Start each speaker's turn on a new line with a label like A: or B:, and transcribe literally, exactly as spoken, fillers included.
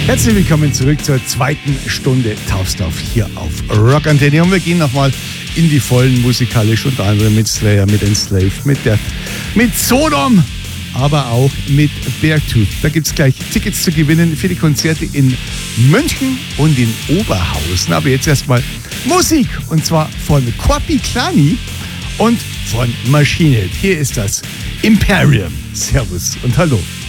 A: Herzlich willkommen zurück zur zweiten Stunde Taufstuff hier auf Rock Antenne. Und wir gehen nochmal in die Vollen musikalisch, unter anderem mit Slayer, mit Enslaved, mit Death, mit Sodom, aber auch mit Beartooth. Da gibt es gleich Tickets zu gewinnen für die Konzerte in München und in Oberhausen. Aber jetzt erstmal Musik, und zwar von Quapi Klani und von Machine Head. Hier ist das Imperium. Servus und hallo.